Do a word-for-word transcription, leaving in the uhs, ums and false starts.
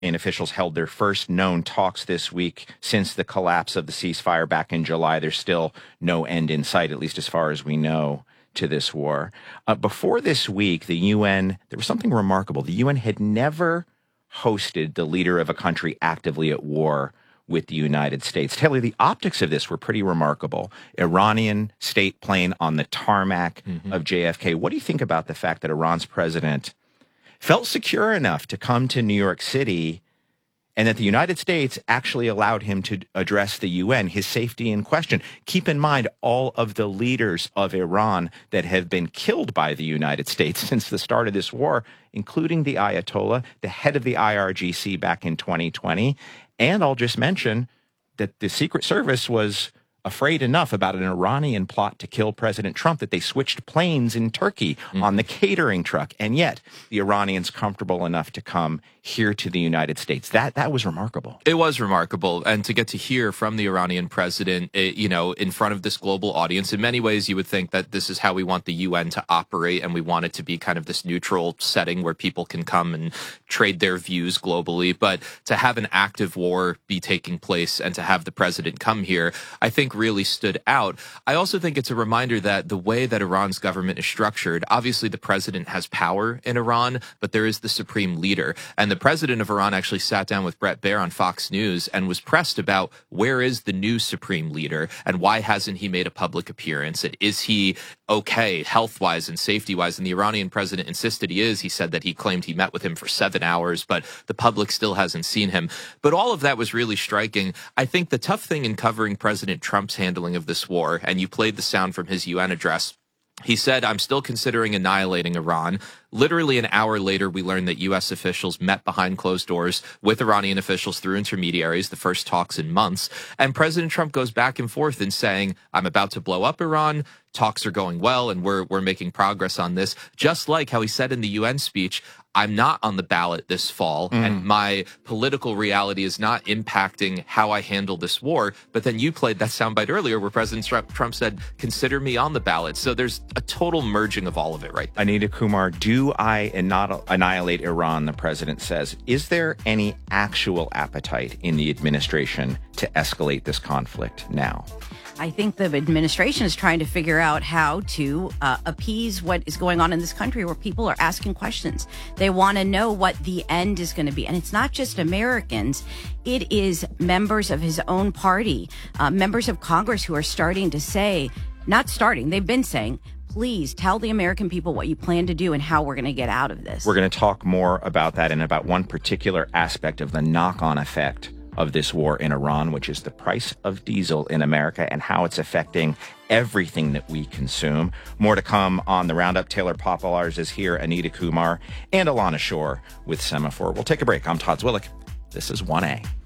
officials held their first known talks this week since the collapse of the ceasefire back in July. There's still no end in sight, at least as far as we know, to this war. Uh, before this week, the U N, there was something remarkable. The U N had never hosted the leader of a country actively at war with the United States. Taylor, the optics of this were pretty remarkable. Iranian state plane on the tarmac mm-hmm. of J F K. What do you think about the fact that Iran's president felt secure enough to come to New York City and that the United States actually allowed him to address the U N, his safety in question? Keep in mind all of the leaders of Iran that have been killed by the United States since the start of this war, including the Ayatollah, the head of the I R G C back in twenty twenty. And I'll just mention that the Secret Service was afraid enough about an Iranian plot to kill President Trump that they switched planes in Turkey mm-hmm. on the catering truck. And yet the Iranians comfortable enough to come here to the United States. That that was remarkable. It was remarkable. And to get to hear from the Iranian president, it, you know, in front of this global audience, in many ways, you would think that this is how we want the U N to operate. And we want it to be kind of this neutral setting where people can come and trade their views globally. But to have an active war be taking place and to have the president come here, I think really stood out. I also think it's a reminder that the way that Iran's government is structured, obviously the president has power in Iran, but there is the supreme leader. And the president of Iran actually sat down with Bret Baier on Fox News and was pressed about where is the new supreme leader and why hasn't he made a public appearance? And is he okay health-wise and safety-wise? And the Iranian president insisted he is. He said that he claimed he met with him for seven hours, but the public still hasn't seen him. But all of that was really striking. I think the tough thing in covering President Trump's handling of this war, and you played the sound from his U N address, he said, "I'm still considering annihilating Iran." Literally an hour later, we learned that U S officials met behind closed doors with Iranian officials through intermediaries, the first talks in months. And President Trump goes back and forth in saying, I'm about to blow up Iran. Talks are going well, and we're we're making progress on this. Just like how he said in the U N speech, I'm not on the ballot this fall, mm. and my political reality is not impacting how I handle this war. But then you played that soundbite earlier where President Trump said, consider me on the ballot. So there's a total merging of all of it right there. Anita Kumar, do I not annihilate Iran, the president says. Is there any actual appetite in the administration to escalate this conflict now? I think the administration is trying to figure out how to uh, appease what is going on in this country where people are asking questions. They want to know what the end is going to be. And it's not just Americans. It is members of his own party, uh, members of Congress who are starting to say, not starting, they've been saying, please tell the American people what you plan to do and how we're going to get out of this. We're going to talk more about that and about one particular aspect of the knock-on effect of this war in Iran, which is the price of diesel in America and how it's affecting everything that we consume. More to come on the Roundup. Taylor Popolars is here, Anita Kumar, and Alana Shore with Semaphore. We'll take a break. I'm Todd Zwillich. This is one A.